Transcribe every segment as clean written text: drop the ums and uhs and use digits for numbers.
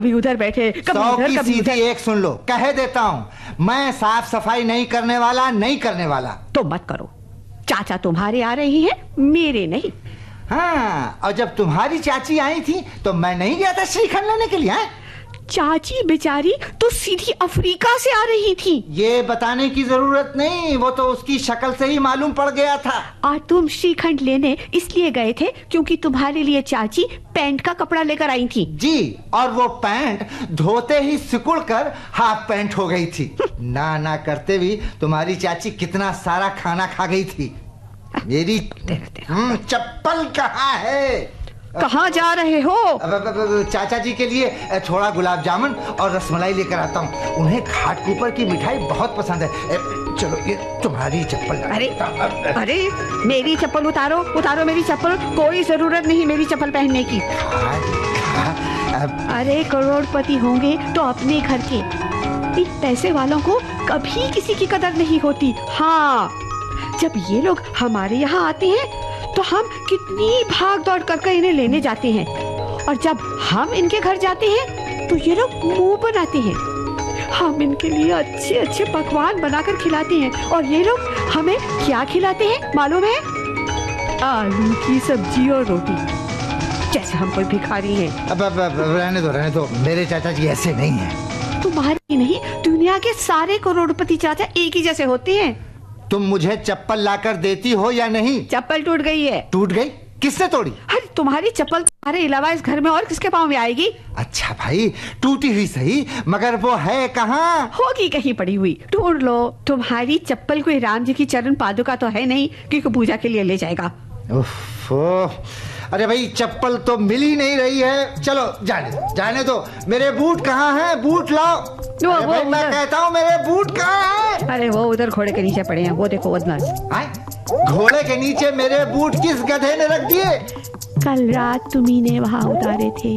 कभी उधर बैठे, कभी उधर, कभी सीधी एक सुन लो, कह देता हूँ, मैं साफ सफाई नहीं करने वाला। तो मत करो। चाचा तुम्हारे आ रही हैं, मेरे नहीं। हाँ, और जब तुम्हारी चाची आई थी तो मैं नहीं गया था श्रीखंड लेने के लिए। चाची बेचारी तो सीधी अफ्रीका से आ रही थी। ये बताने की जरूरत नहीं, वो तो उसकी शक्ल से ही मालूम पड़ गया था। और तुम श्रीखंड लेने इसलिए गए थे क्योंकि तुम्हारे लिए चाची पैंट का कपड़ा लेकर आई थी। जी, और वो पैंट धोते ही सिकुड़ कर हाफ पैंट हो गई थी। ना करते भी तुम्हारी चाची कितना सारा खाना खा गई थी। मेरी चप्पल कहाँ है? कहाँ जा रहे हो? चाचा जी के लिए थोड़ा गुलाब जामुन और रसमलाई लेकर आता हूँ। उन्हें घाटकुपर की मिठाई बहुत पसंद है। चलो, ये तुम्हारी चप्पल। अरे मेरी चप्पल उतारो मेरी चप्पल। कोई जरूरत नहीं मेरी चप्पल पहनने की। अरे करोड़पति होंगे तो अपने घर के, इन पैसे वालों को कभी किसी की कदर नहीं होती। हाँ, जब ये लोग हमारे यहाँ आते हैं तो हम कितनी भाग दौड़ करके इन्हें लेने जाते हैं, और जब हम इनके घर जाते हैं तो ये लोग मुंह बनाते हैं। हम इनके लिए अच्छे अच्छे पकवान बनाकर खिलाते हैं, और ये लोग हमें क्या खिलाते हैं मालूम है? आलू की सब्जी और रोटी, जैसे हम कोई भिखारी हैं। अब रहने दो, मेरे चाचा जी ऐसे नहीं हैं। तुम्हारी नहीं, दुनिया के सारे करोड़पति चाचा एक ही जैसे होते हैं। तुम मुझे चप्पल लाकर देती हो या नहीं? चप्पल टूट गई है। टूट गई? किसने तोड़ी? अरे तुम्हारी चप्पल तुम्हारे अलावा इस घर में और किसके पाँव में आएगी? अच्छा भाई, टूटी हुई सही, मगर वो है कहाँ? होगी कहीं पड़ी हुई, ढूंढ लो। तुम्हारी चप्पल कोई राम जी की चरण पादुका तो है नहीं कि पूजा के लिए ले जाएगा। अरे भाई, चप्पल तो मिल ही नहीं रही है। चलो जाने दो। मेरे बूट कहाँ हैं? बूट लाओ। भाई, मैं कहता हूँ, मेरे बूट कहाँ हैं? अरे वो उधर घोड़े के नीचे पड़े हैं, वो देखो। घोड़े के नीचे मेरे बूट किस गधे ने रख दिए? कल रात तुम्ही ने वहाँ उतारे थे।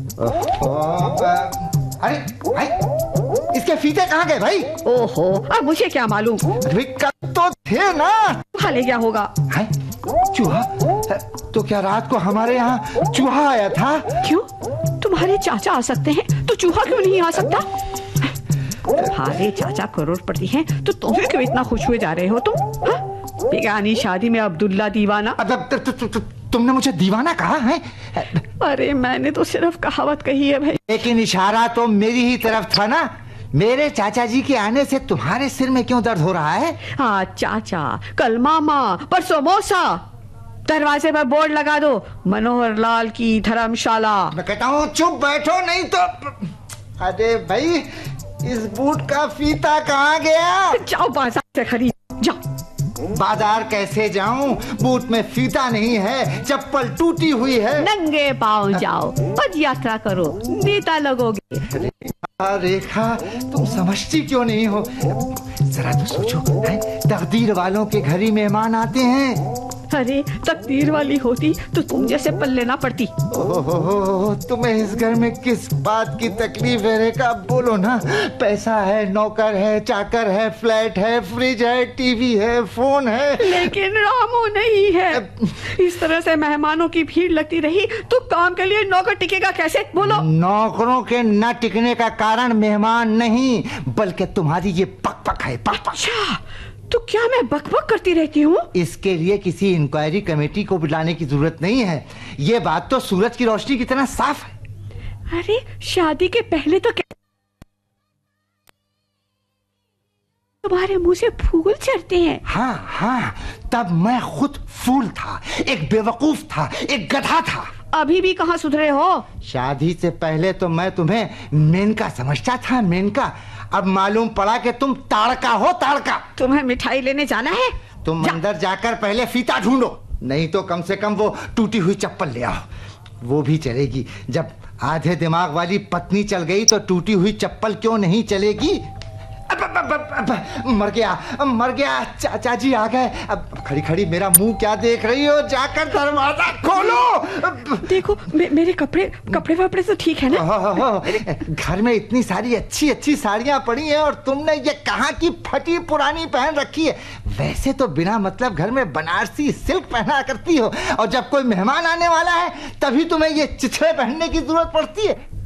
अरे भाई, इसके फीते कहाँ गए भाई? ओहो, अब मुझे क्या मालूम? कल तो थे ना। खा ले गया होगा। चूहा? तो क्या रात को हमारे यहाँ चूहा आया था? क्यों? तुम्हारे चाचा आ सकते हैं तो चूहा क्यों नहीं आ सकता? तुम्हारे चाचा करोड़पति हैं तो तुम्हें क्यों इतना खुश हुए जा रहे हो तुम? बेगानी शादी में अब्दुल्ला दीवाना। तुमने मुझे दीवाना कहा है? अरे मैंने तो सिर्फ कहावत कही है भाई। लेकिन इशारा तो मेरी ही तरफ था ना। मेरे चाचा जी के आने से तुम्हारे सिर में क्यों दर्द हो रहा है? हाँ, चाचा, कल मामा, परसों मौसा। दरवाजे पर बोर्ड लगा दो, मनोहर लाल की धर्मशाला। मैं कहता हूँ चुप बैठो, नहीं तो। अरे भाई, इस बूट का फीता कहाँ गया? जाओ बाजार से खरीद, जाओ। बाजार कैसे जाऊं? बूट में फीता नहीं है, चप्पल टूटी हुई है। नंगे पाँव जाओ, पद यात्रा करो, नेता लगोगे। रेखा, तुम समझती क्यों नहीं हो? जरा तो सोचो, तकदीर वालों के घर ही मेहमान आते हैं। अरे तकदीर वाली होती तो तुम जैसे पल्ले ना पड़ती। ओहो, तुम्हें इस घर में किस बात की तकलीफ है रेखा? बोलो ना। पैसा है, नौकर है, चाकर है, फ्लैट है, फ्रिज है, टीवी है, फोन है, लेकिन रामू नहीं है। इस तरह से मेहमानों की भीड़ लगती रही तो काम के लिए नौकर टिकेगा कैसे? बोलो। नौकरों के न टिकने का कारण मेहमान नहीं, बल्कि तुम्हारी ये पक है। अच्छा, तो क्या मैं बकबक करती रहती हूँ? इसके लिए किसी इंक्वायरी कमेटी को बुलाने की जरूरत नहीं है। ये बात तो सूरज की रोशनी की तरह साफ है। अरे शादी के पहले तो तुम्हारे मुंह से फूल झड़ते हैं। हाँ, तब मैं खुद फूल था, एक बेवकूफ था, एक गधा था। अभी भी कहाँ सुधरे हो? शादी से पहले तो मैं तुम्हें मेनका समझता था, मेनका। अब मालूम पड़ा कि तुम ताड़का हो, ताड़का। तुम्हें मिठाई लेने जाना है? तुम अंदर जाकर पहले फीता ढूंढो, नहीं तो कम से कम वो टूटी हुई चप्पल ले आओ। वो भी चलेगी। जब आधे दिमाग वाली पत्नी चल गई तो टूटी हुई चप्पल क्यों नहीं चलेगी? मर गया। चाचा जी आ गए। अब खड़ी मेरा मुंह क्या देख रही हो? जाकर दरवाजा खोलो। देखो मेरे कपड़े वपड़े तो ठीक है ना? घर में इतनी सारी अच्छी साड़ियां पड़ी हैं और तुमने ये कहाँ की फटी पुरानी पहन रखी है। वैसे तो बिना मतलब घर में बनारसी सिल्क पहना करती हो, और जब कोई मेहमान आने वाला है तभी तुम्हें ये चिथड़े पहनने की जरूरत पड़ती है।